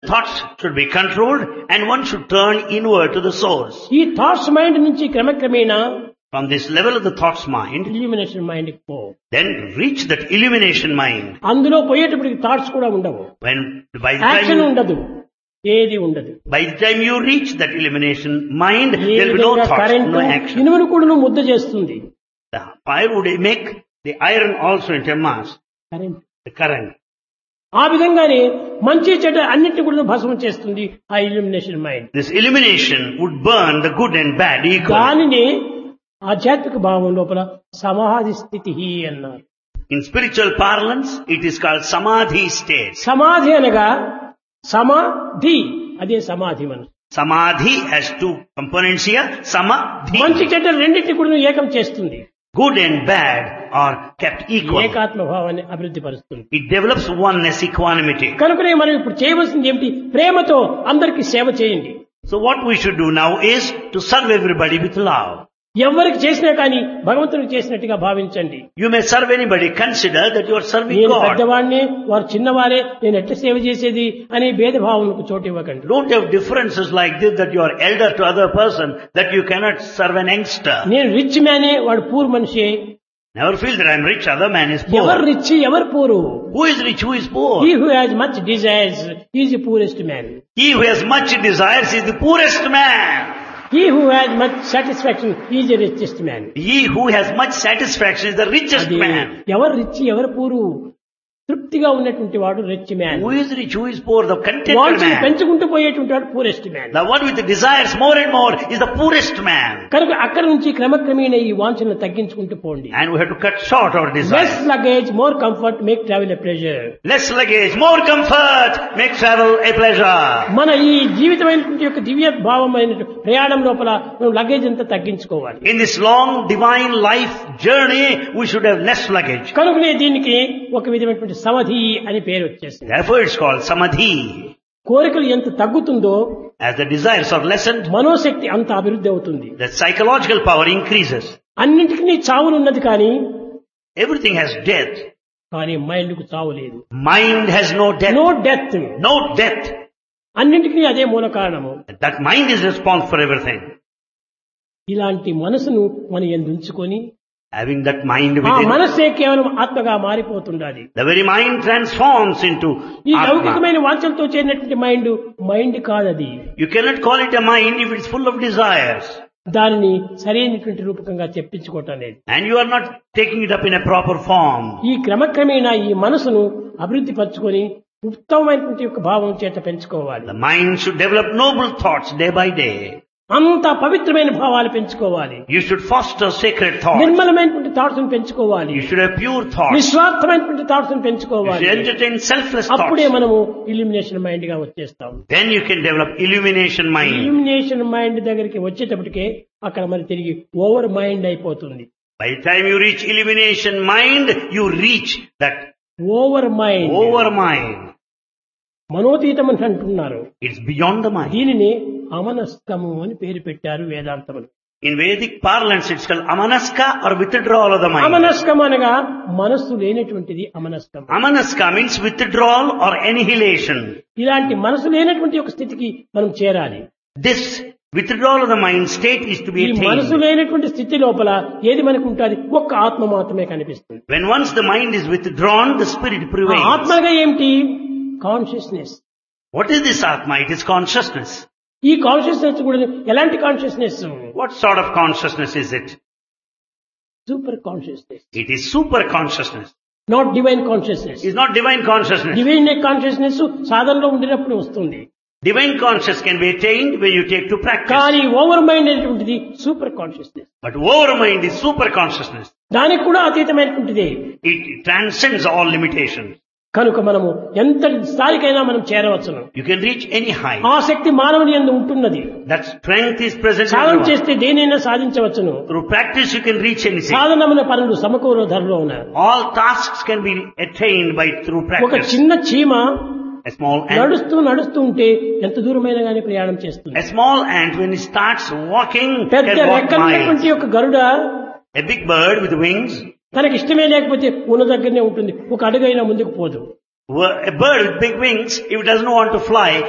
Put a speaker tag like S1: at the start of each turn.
S1: Thoughts should be controlled and one should turn inward to the source.
S2: ఈ thoughts mind నుంచి క్రమక్రమేణా
S1: From this level of the thoughts mind,
S2: illumination mind కి పో.
S1: then reach that illumination mind.
S2: అందులో పోయేటప్పటికి thoughts కూడా ఉండవు,
S1: When by the
S2: action
S1: time
S2: ఉండదు, ఏది ఉండదు.
S1: you reach that illumination mind,
S2: A
S1: there will be no
S2: విధంగా
S1: thoughts,
S2: కరెంటు
S1: no action.
S2: ఇనుమును కూడా ముద్ద చేస్తుంది.
S1: The fire would make the iron also into a mass,
S2: current
S1: the current.
S2: ఆ విధంగానే మంచి చెడ్డ అన్నిటిని కూడా భస్మం చేస్తుంది ఆ illumination mind.
S1: This illumination would burn the good and bad equally.
S2: దానిని ఆధ్యాత్మిక భావం లోపల సమాధి స్థితి అన్నారు.
S1: In spiritual parlance, it is called samadhi state.
S2: సమాధి అనగా సమాధి, అదే సమాధి మనం.
S1: Samadhi has two components here. Samadhi.
S2: మంచి చెడ్డ రెండింటిని కూడా ఏకం చేస్తుంది,
S1: Good and bad are kept equal.
S2: ఏకాత్మ భావాన్ని అభివృద్ధి పరుస్తుంది.
S1: It develops oneness, equanimity.
S2: కనుకనే మనం ఇప్పుడు చేయవలసింది ఏమిటి? ప్రేమతో అందరికీ సేవ చేయండి.
S1: So what we should do now is to serve everybody with love.
S2: ఎవరికి చేసినా కానీ భగవంతునికి చేసినట్టుగా భావించండి.
S1: You may serve anybody. Consider that you are serving
S2: నేను
S1: God.
S2: పెద్దవాడిని, వారు చిన్నవారే, నేను ఎట్లా సేవ చేసేది అని భేదభావములకు చోటు ఇవ్వకండి.
S1: Don't have differences like this, that you are elder to other person, that you cannot serve an youngster.
S2: నేను రిచ్ మ్యానే, వాడు పూర్ మనిషి.
S1: Never feel that I am rich, other man is poor.
S2: ఎవరు రిచ్, ఎవరు పూరు?
S1: Who is rich, who is poor?
S2: He who has much desires is the poorest man.
S1: He who has much desires is the poorest man.
S2: He who has much satisfaction is the richest man.
S1: He who has much satisfaction is the richest
S2: అది
S1: man.
S2: ఎవరు rich, ఎవరు పూరు? తృప్తిగా ఉన్నటువంటి వాడు rich man.
S1: Who is rich, who is poor? The contented
S2: వాంఛలు
S1: man.
S2: పెంచుకుంటూ పోయేటువంటి వాడు poorest man.
S1: The one with the desires more and more is the poorest man.
S2: కనుక అక్కడి నుంచి క్రమక్రమేణ ఈ వాంఛలను తగ్గించుకుంటూ పోండి.
S1: And we have to cut short our
S2: less
S1: desires.
S2: Luggage, more comfort, make travel a pleasure.
S1: Less luggage, more comfort, make travel a pleasure.
S2: మన ఈ జీవితమైనటువంటి యొక్క దివ్య భావమైన ప్రయాణం లోపల మనం లగేజ్ అంతా తగ్గించుకోవాలి.
S1: In this long divine life journey, we should have less luggage.
S2: కనుకనే దీనికి ఒక విధమైనటువంటి సమాధి అని పేరు వచ్చేసింది.
S1: Therefore it's called samadhi.
S2: కోరికలు ఎంత తగ్గుతుందో
S1: As the desires are lessened,
S2: మనోశక్తి అంత అభివృద్ధి అవుతుంది.
S1: the psychological power increases.
S2: అన్నింటికి చావులున్నది కానీ
S1: Everything has death.
S2: కానీ మైండ్ కు చావు లేదు.
S1: Mind has no death.
S2: No death.
S1: No death.
S2: అన్నింటికీ అదే మూల కారణము.
S1: That mind is responsible for everything.
S2: ఇలాంటి మనసును మనం ఎందుంచుకొని
S1: Having that mind
S2: ఆ
S1: within,
S2: మనస్సే కేవలం ఆత్మగా మారిపోతుండాలి.
S1: the very mind transforms into
S2: ఈ
S1: Atma.
S2: లౌకికమైన వాంఛలతో చేరినటువంటి మైండ్ కాదది.
S1: You cannot call it a mind if it's full of desires.
S2: దానిని సరైనటువంటి రూపకంగా చెప్పించుకోవటం లేదు.
S1: And you are not taking it up in a proper form.
S2: ఈ క్రమక్రమేణా ఈ మనసును అభివృద్ధి పరచుకొని ఉత్తమమైనటువంటి యొక్క భావం చేత పెంచుకోవాలి.
S1: The mind should develop noble thoughts day by day.
S2: అంత పవిత్రమైన భావాలు పెంచుకోవాలి.
S1: You should foster sacred thoughts.
S2: నిర్మలమైనటువంటి thoughts పెంచుకోవాలి.
S1: You should have pure thoughts.
S2: నిస్వార్థమైనటువంటి thoughts
S1: You
S2: పెంచుకోవాలి.
S1: should entertain selfless
S2: అప్పుడే
S1: thoughts.
S2: మనము ఇల్యూమినేషన్ మైండ్ గా వచ్చేస్తాం.
S1: Then you can develop illumination mind.
S2: Illumination mind దగ్గరికి వచ్చేటప్పటికే అక్కడ మరి తిరిగి ఓవర్ మైండ్ అయిపోతుంది.
S1: By the time you reach illumination mind, you reach that
S2: over mind,
S1: over mind.
S2: మనోతీతం అని అంటున్నారు.
S1: It's beyond the mind.
S2: దీనిని అమనస్కము అని పేరు పెట్టారు వేదాంతములు.
S1: In Vedic parlance, it's called amanaska or withdrawal of the mind.
S2: అమనస్కం అనగా మనస్సు లేనటువంటిది అమనస్కం.
S1: Amanaska means withdrawal or annihilation.
S2: ఇలాంటి మనసు లేనటువంటి ఒక స్థితికి మనం చేరాలి.
S1: This withdrawal of the mind state is to be
S2: ఈ మనసు
S1: attained.
S2: లేనటువంటి స్థితి లోపల ఏది మనకు ఉంటుంది? ఒక్క ఆత్మ మాత్రమే కనిపిస్తుంది.
S1: When once the mind is withdrawn, the spirit
S2: ఆ
S1: prevails.
S2: ఆత్మగా ఏమిటి? Consciousness.
S1: What is this Atma? It is consciousness.
S2: ఈ కాన్షియస్నెస్ కూడా ఎలాంటి consciousness?
S1: What sort of consciousness is it?
S2: Super consciousness,
S1: It is super consciousness.
S2: Not divine consciousness.
S1: It's not divine consciousness.
S2: Divine consciousness సాధనలో ఉండినప్పుడు వస్తుంది.
S1: Divine consciousness can be attained when you take to practice.
S2: కానీ over mind అనేటువంటిది super consciousness.
S1: But over mind is super consciousness.
S2: దానికి కూడా అతీతమైనటువంటిది.
S1: It transcends all limitations.
S2: కనుక మనము ఎంత స్థాయికైనా మనం చేరవచ్చును.
S1: You can reach any height.
S2: ఆ శక్తి మానవుని యందు ఉంటున్నది.
S1: That strength is present in
S2: Sadhana
S1: everyone.
S2: చేస్తే దేనైనా సాధించవచ్చును.
S1: Through practice you can reach anything.
S2: సాధనమైన పనులు సమకూర ధరలో ఉన్నాయి.
S1: All tasks can be attained by through
S2: ఒక
S1: practice.
S2: చిన్న చీమ
S1: A small ant.
S2: నడుస్తూ ఉంటే ఎంత దూరమైనా కానీ ప్రయాణం చేస్తుంది.
S1: A small ant when it starts walking
S2: పెద్ద
S1: can walk
S2: రెక్కలైనటువంటి
S1: miles.
S2: ఒక గరుడ
S1: A big bird with wings.
S2: తనకి ఇష్టమే లేకపోతే ఉన్న దగ్గరనే ఉంటుంది, ఒక అడుగైనా ముందుకు పోదు.
S1: A bird with big wings, if it doesn't want to fly,